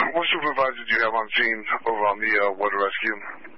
What supervisor do you have on scene over on the water rescue?